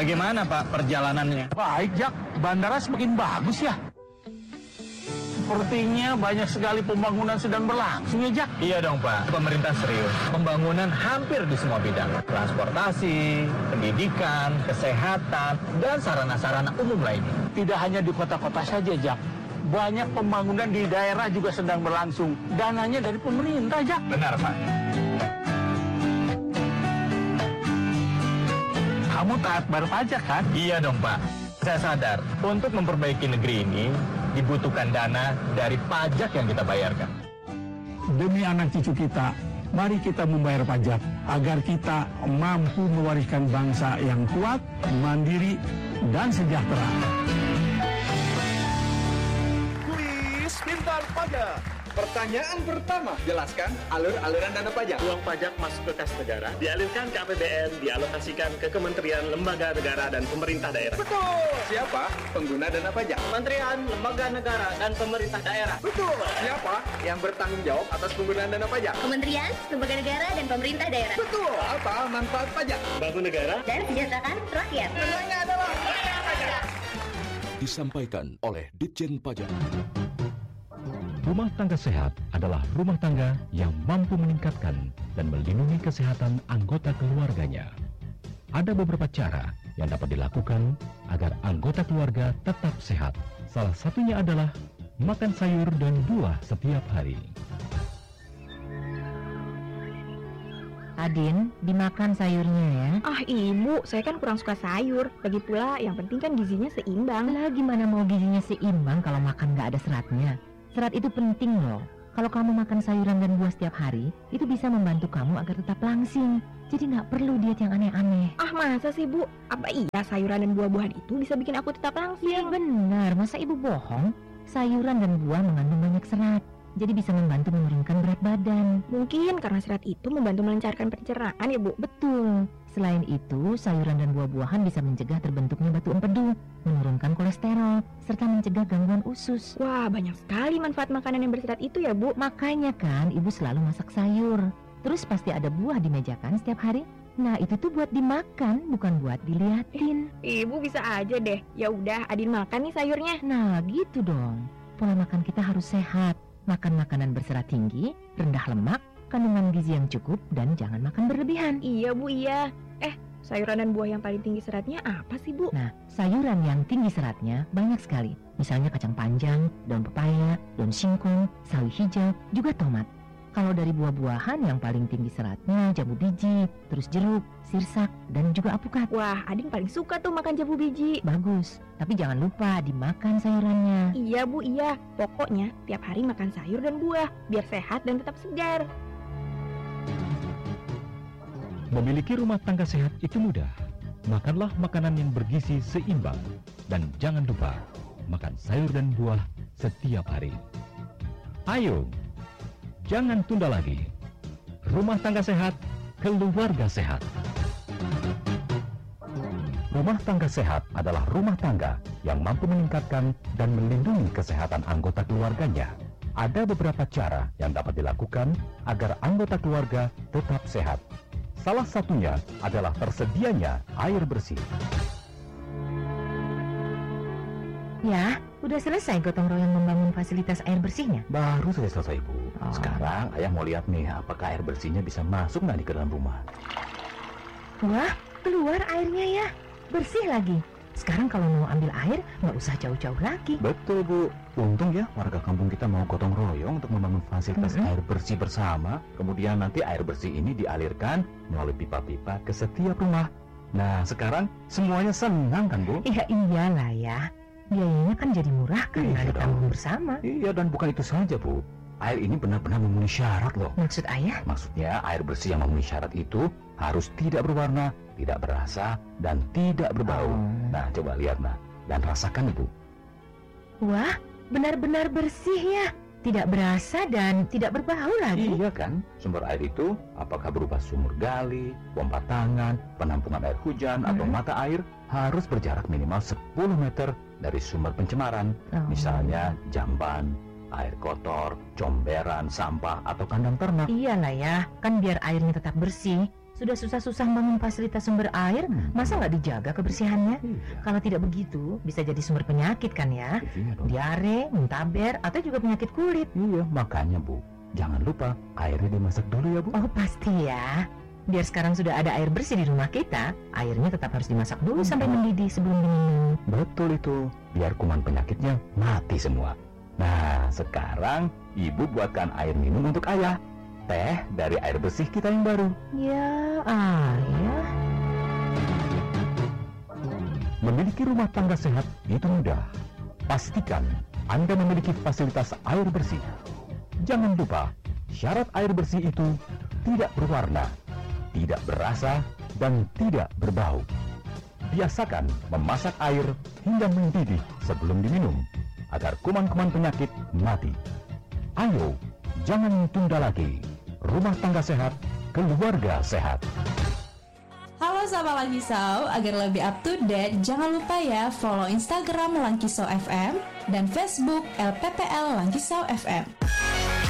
Bagaimana Pak perjalanannya? Baik, Jak. Bandara semakin bagus ya. Sepertinya banyak sekali pembangunan sedang berlangsung ya, Jak. Iya dong Pak, pemerintah serius. Pembangunan hampir di semua bidang. Transportasi, pendidikan, kesehatan, dan sarana-sarana umum lainnya. Tidak hanya di kota-kota saja, Jak. Banyak pembangunan di daerah juga sedang berlangsung. Dananya dari pemerintah, Jak. Benar Pak. Kamu taat bayar pajak kan? Iya dong Pak. Saya sadar, untuk memperbaiki negeri ini dibutuhkan dana dari pajak yang kita bayarkan. Demi anak cucu kita, mari kita membayar pajak agar kita mampu mewariskan bangsa yang kuat, mandiri, dan sejahtera. Kuis Pintar Pajak. Pertanyaan pertama, jelaskan alur-aluran dana pajak. Uang pajak masuk ke kas negara, dialirkan ke APBN, dialokasikan ke kementerian, lembaga negara, dan pemerintah daerah. Betul. Siapa pengguna dana pajak? Kementerian, lembaga negara, dan pemerintah daerah. Betul. Siapa yang bertanggung jawab atas penggunaan dana pajak? Kementerian, lembaga negara, dan pemerintah daerah. Betul. Apa manfaat pajak? Bangun negara. Dan sejahterakan rakyat. Semuanya adalah pajak. Disampaikan oleh Ditjen Pajak. Rumah tangga sehat adalah rumah tangga yang mampu meningkatkan dan melindungi kesehatan anggota keluarganya. Ada beberapa cara yang dapat dilakukan agar anggota keluarga tetap sehat. Salah satunya adalah makan sayur dan buah setiap hari. Adin, dimakan sayurnya ya. Ah ibu, saya kan kurang suka sayur. Lagi pula yang penting kan gizinya seimbang. Lah gimana mau gizinya seimbang kalau makan nggak ada seratnya? Serat itu penting loh. Kalau kamu makan sayuran dan buah setiap hari, itu bisa membantu kamu agar tetap langsing. Jadi nggak perlu diet yang aneh-aneh. Ah masa sih bu? Apa iya sayuran dan buah-buahan itu bisa bikin aku tetap langsing? Ya benar, masa ibu bohong? Sayuran dan buah mengandung banyak serat. Jadi bisa membantu menurunkan berat badan. Mungkin karena serat itu membantu melancarkan pencernaan ya bu? Betul. Selain itu, sayuran dan buah-buahan bisa mencegah terbentuknya batu empedu, menurunkan kolesterol, serta mencegah gangguan usus. Wah, banyak sekali manfaat makanan yang berserat itu ya bu. Makanya kan ibu selalu masak sayur. Terus pasti ada buah di meja kan setiap hari? Nah itu tuh buat dimakan, bukan buat diliatin. Ibu bisa aja deh. Ya udah, Adin makan nih sayurnya. Nah gitu dong. Pola makan kita harus sehat. Makan makanan berserat tinggi, rendah lemak, kandungan gizi yang cukup, dan jangan makan berlebihan. Iya bu, iya. Sayuran dan buah yang paling tinggi seratnya apa sih bu? Nah, sayuran yang tinggi seratnya banyak sekali. Misalnya kacang panjang, daun pepaya, daun singkong, sawi hijau, juga tomat. Kalau dari buah-buahan yang paling tinggi seratnya jambu biji, terus jeruk, sirsak, dan juga apukat. Wah, Adin paling suka tuh makan jambu biji. Bagus, tapi jangan lupa dimakan sayurannya. Iya bu, iya. Pokoknya tiap hari makan sayur dan buah, biar sehat dan tetap segar. Memiliki rumah tangga sehat itu mudah. Makanlah makanan yang bergizi seimbang. Dan jangan lupa, makan sayur dan buah setiap hari. Ayo, jangan tunda lagi. Rumah tangga sehat, keluarga sehat. Rumah tangga sehat adalah rumah tangga yang mampu meningkatkan dan melindungi kesehatan anggota keluarganya. Ada beberapa cara yang dapat dilakukan agar anggota keluarga tetap sehat. Salah satunya adalah tersedianya air bersih. Ya, udah selesai gotong royong membangun fasilitas air bersihnya? Baru saja selesai, Bu. Sekarang ayah mau lihat nih, apakah air bersihnya bisa masuk nggak nih ke dalam rumah. Wah, keluar airnya ya. Bersih lagi. Sekarang kalau mau ambil air, nggak usah jauh-jauh lagi. Betul, Bu. Untung ya warga kampung kita mau gotong royong untuk membangun fasilitas air bersih bersama. Kemudian nanti air bersih ini dialirkan melalui pipa-pipa ke setiap rumah. Nah, sekarang semuanya senang kan, Bu? Ya iyalah ya. Biayanya kan jadi murah karena ditanggung bersama. Iya, dan bukan itu saja, Bu. Air ini benar-benar memenuhi syarat loh. Maksud ayah? Maksudnya air bersih yang memenuhi syarat itu harus tidak berwarna, tidak berasa, dan tidak berbau. Nah, coba lihat, nah. Dan rasakan itu. Wah, benar-benar bersih ya. Tidak berasa dan tidak berbau lagi. Iya kan? Sumber air itu apakah berupa sumur gali, pompa tangan, penampungan air hujan, atau mata air harus berjarak minimal 10 meter dari sumber pencemaran. Misalnya jamban, air kotor, comberan, sampah, atau kandang ternak. Iyalah ya, kan biar airnya tetap bersih. Sudah susah-susah bangun fasilitas sumber air, masa nggak dijaga kebersihannya? Kalau tidak begitu, bisa jadi sumber penyakit kan ya? Diare, muntaber, atau juga penyakit kulit. Iya, makanya Bu, jangan lupa airnya dimasak dulu ya Bu. Oh pasti ya. Biar sekarang sudah ada air bersih di rumah kita, airnya tetap harus dimasak dulu sampai mendidih sebelum diminum. Betul itu, biar kuman penyakitnya mati semua. Nah, sekarang Ibu buatkan air minum untuk Ayah. Teh dari air bersih kita yang baru. Ya, Ayah. Memiliki rumah tangga sehat itu mudah. Pastikan Anda memiliki fasilitas air bersih. Jangan lupa, syarat air bersih itu tidak berwarna, tidak berasa, dan tidak berbau. Biasakan memasak air hingga mendidih sebelum diminum, agar kuman-kuman penyakit mati. Ayo, jangan tunda lagi. Rumah tangga sehat, keluarga sehat. Halo sahabat Lankisau, agar lebih up to date, jangan lupa ya follow Instagram Lankisau FM dan Facebook LPPL Lankisau FM.